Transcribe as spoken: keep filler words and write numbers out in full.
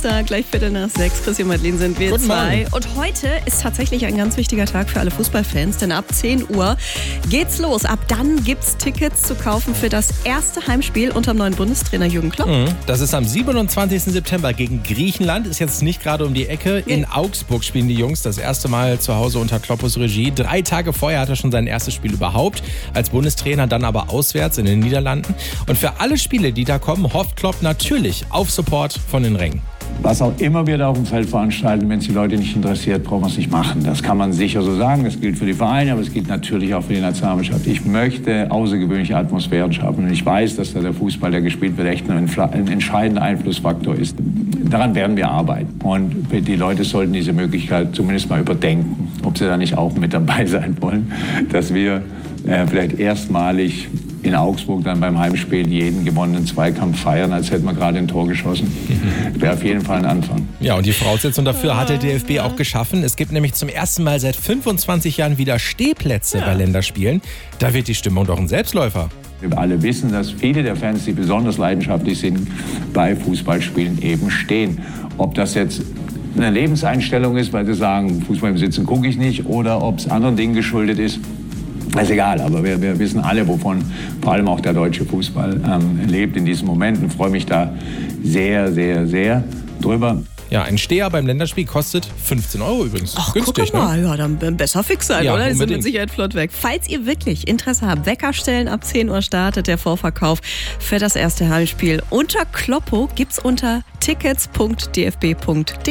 Dienstag, gleich Viertel nach sechs. Chrissy und Madeleine sind wir Guten zwei. Morgen. Und heute ist tatsächlich ein ganz wichtiger Tag für alle Fußballfans, denn ab zehn Uhr geht's los. Ab dann gibt's Tickets zu kaufen für das erste Heimspiel unter dem neuen Bundestrainer Jürgen Klopp. Mhm. Das ist am siebenundzwanzigsten September gegen Griechenland. Ist jetzt nicht gerade um die Ecke. Nee. In Augsburg spielen die Jungs das erste Mal zu Hause unter Kloppos Regie. Drei Tage vorher hat er schon sein erstes Spiel überhaupt als Bundestrainer, dann aber auswärts in den Niederlanden. Und für alle Spiele, die da kommen, hofft Klopp natürlich auf Support von den Rängen. Was auch immer wir da auf dem Feld veranstalten, wenn es die Leute nicht interessiert, brauchen wir es nicht machen. Das kann man sicher so sagen. Das gilt für die Vereine, aber es gilt natürlich auch für die Nationalmannschaft. Ich möchte außergewöhnliche Atmosphären schaffen. Und ich weiß, dass da der Fußball, der gespielt wird, echt ein, ein entscheidender Einflussfaktor ist. Daran werden wir arbeiten. Und die Leute sollten diese Möglichkeit zumindest mal überdenken, ob sie da nicht auch mit dabei sein wollen, dass wir äh, vielleicht erstmalig in Augsburg dann beim Heimspiel jeden gewonnenen Zweikampf feiern, als hätten wir gerade ein Tor geschossen. Wäre auf jeden Fall ein Anfang. Ja, und die Voraussetzung dafür hat der D F B auch geschaffen. Es gibt nämlich zum ersten Mal seit fünfundzwanzig Jahren wieder Stehplätze Ja. bei Länderspielen. Da wird die Stimmung doch ein Selbstläufer. Wir alle wissen, dass viele der Fans, die besonders leidenschaftlich sind, bei Fußballspielen eben stehen. Ob das jetzt eine Lebenseinstellung ist, weil sie sagen, Fußball im Sitzen gucke ich nicht, oder ob es anderen Dingen geschuldet ist, ist egal, aber wir, wir wissen alle, wovon vor allem auch der deutsche Fußball ähm, lebt in diesem Moment, und freue mich da sehr, sehr, sehr drüber. Ja, ein Steher beim Länderspiel kostet fünfzehn Euro übrigens. Ach, günstig, guck mal, ne? ja, dann besser fix sein, Ja, oder? Die sind unbedingt. mit Sicherheit flott weg. Falls ihr wirklich Interesse habt, Wecker stellen, ab zehn Uhr startet der Vorverkauf für das erste Heimspiel. Unter Kloppo gibt's unter tickets punkt d f b punkt d e.